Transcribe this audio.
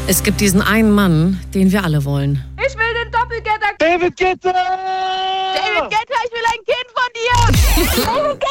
Es gibt diesen einen Mann, den wir alle wollen. Ich will den Doppelgetter. David Guetta! David Guetta, ich will ein Kind von dir.